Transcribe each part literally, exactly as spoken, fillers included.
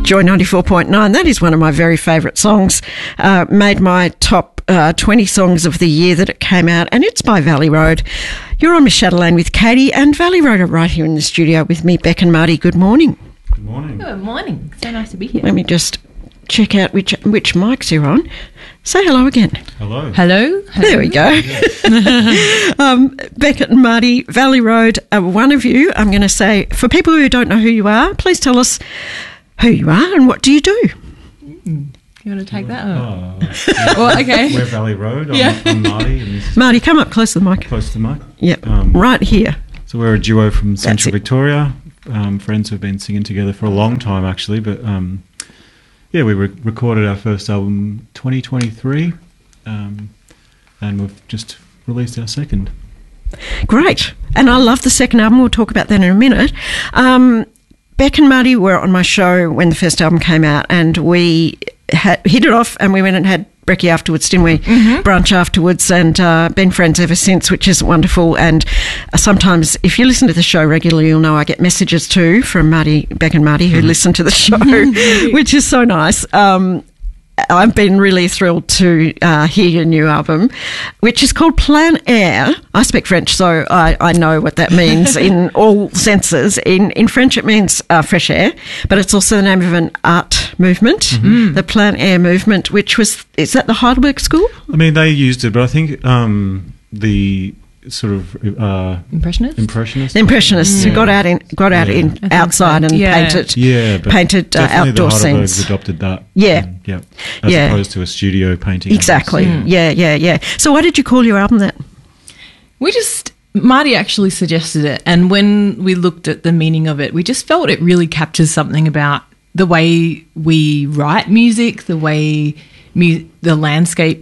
Joy ninety-four point nine. That is one of my very favourite songs. Uh, made my top uh, twenty songs of the year that it came out, and it's by Valley Road. You're on Miss Chatelaine with Katie, and Valley Road are right here in the studio with me, Beck and Marty. Good morning. Good morning. Good morning. So nice to be here. Let me just check out which which mics you're on. Say hello again. Hello. Hello. Hello. There we go. um, Beckett and Marty, Valley Road, uh, one of you, I'm going to say, for people who don't know who you are, please tell us who you are and what do you do? Mm. You want to take that? Oh, Oh, well, okay. We're Valley Road. I'm, Yeah. I'm Marty. And this is Marty, come up close to the mic. close to the mic. Yep, Um, right here. So we're a duo from Central it. Victoria. Um, friends who've been singing together for a long time, actually. But um, yeah, we re- recorded our first album twenty twenty-three, um, and we've just released our second. Great. And I love the second album. We'll talk about that in a minute. Um, Beck and Marty were on my show when the first album came out, and we had, hit it off, and we went and had brekkie afterwards, didn't we? Mm-hmm. Brunch afterwards, and uh, been friends ever since, which is wonderful. And uh, sometimes, if you listen to the show regularly, you'll know I get messages too from Marty, Beck and Marty, who listen to the show, which is so nice. Um, I've been really thrilled to uh, hear your new album, which is called Plein Air. I speak French, so I, I know what that means in all senses. In in French, it means uh, fresh air, but it's also the name of an art movement, mm-hmm. the Plein Air movement, which was, is that the Heidelberg School? I mean, they used it, but I think um, the sort of uh, Impressionists? impressionists, The Impressionists yeah. who got out in got out Yeah. in outside so. and Yeah. painted yeah, but painted uh, definitely outdoor the Heidelbergs scenes. adopted that. Yeah. um, yeah, as Yeah. opposed to a studio painting. Exactly. Yeah. Yeah, yeah, yeah. So why did you call your album that? We just, Marty actually suggested it. And when we looked at the meaning of it, we just felt it really captures something about the way we write music, the way mu- the landscape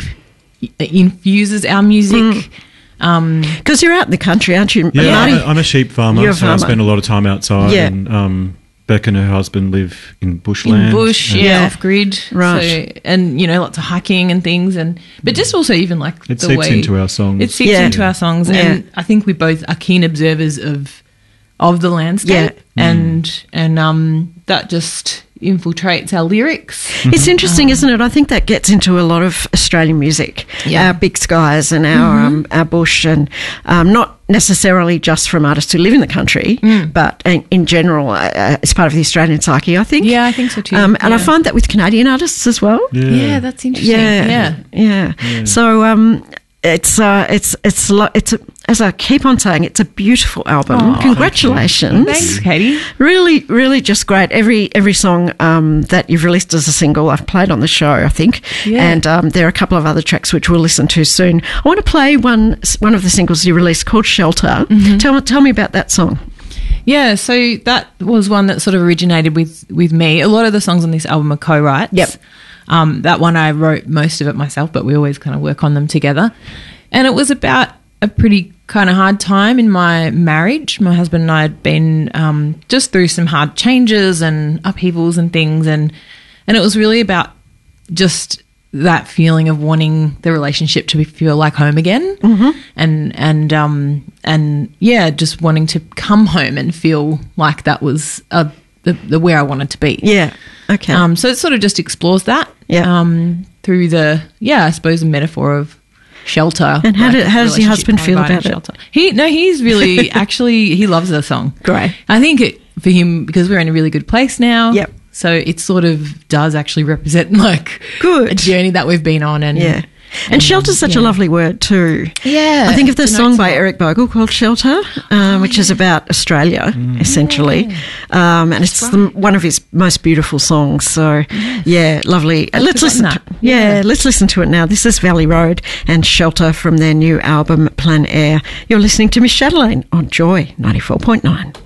infuses our music. Mm. Um, Because you're out in the country, aren't you? Yeah, Marty? I'm, a, I'm a sheep farmer, You're a so farmer. I spend a lot of time outside. Yeah. And um, Beck and her husband live in bushland. in bush, and yeah, Yeah. off grid, Right. So, and you know, lots of hiking and things, and but just also even like It the seeps way into our songs. it seeps Yeah. into our songs, Yeah. and I think we both are keen observers of of the landscape, Yeah. and and um that just infiltrates our lyrics. It's interesting, isn't it? I think that gets into a lot of Australian music, Yeah. our big skies and our um, our bush, and um, not necessarily just from artists who live in the country, but in, in general, uh, as part of the Australian psyche, I think. Yeah, I think so too. Um, and I Yeah. find that with Canadian artists as well. Yeah. Yeah, that's interesting. Yeah, Yeah. yeah. Yeah. So um, it's uh, it's it's lo- it's a, as I keep on saying, it's a beautiful album. Aw, Congratulations! Thanks, Katie. Really, really just great. Every every song um, that you've released as a single, I've played on the show, I think. Yeah. And um, there are a couple of other tracks which we'll listen to soon. I want to play one one of the singles you released called Shelter. Mm-hmm. Tell, tell me about that song. Yeah, so that was one that sort of originated with, with me. A lot of the songs on this album are co-writes. Yep. Um, that one I wrote most of it myself, but we always kind of work on them together. And it was about a pretty kind of hard time in my marriage. My husband and I had been um, just through some hard changes and upheavals and things, and and it was really about just that feeling of wanting the relationship to be, feel like home again, mm-hmm. and and um and yeah, just wanting to come home and feel like that was a, the, the where I wanted to be. Yeah. Okay. Um. So it sort of just explores that. Yeah. Um. Through the yeah, I suppose a metaphor of shelter. And how like did- how does your relationship husband feel providing about it? shelter. He no, he's really actually he loves the song. Great. I think it for him because we're in a really good place now. Yep. So it sort of does actually represent like Good. a journey that we've been on, and Yeah. And shelter's such a yeah. lovely word too. Yeah, I think of the it song denotes by a lot. Eric Bogle called Shelter, um, which is about Australia, essentially. Um, and it's the, one of his most beautiful sons. So, yeah, lovely. I've let's listen. To, forgotten that. yeah, Yeah. let's listen to it now. This is Valley Road and Shelter from their new album, Plein Air. You're listening to Miss Chatelaine on Joy ninety-four point nine.